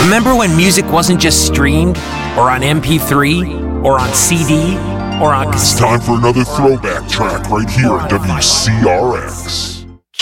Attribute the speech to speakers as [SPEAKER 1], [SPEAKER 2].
[SPEAKER 1] Remember when music wasn't just streamed, or on MP3, or on CD, or on
[SPEAKER 2] It's time for another throwback track right here on WCRX.